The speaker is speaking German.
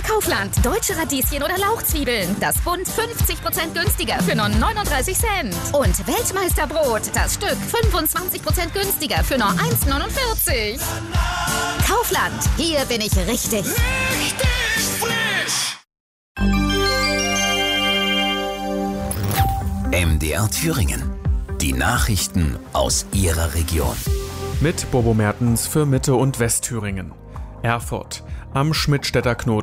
Kaufland. Deutsche Radieschen oder Lauchzwiebeln. Das Bund 50% günstiger für nur 39 Cent. Und Weltmeisterbrot. Das Stück 25% günstiger für nur 1,49. Kaufland. Hier bin ich richtig. Richtig frisch! MDR Thüringen. Die Nachrichten aus Ihrer Region. Mit Bobo Mertens für Mitte- und Westthüringen. Erfurt. Am Schmidtstädter Knoten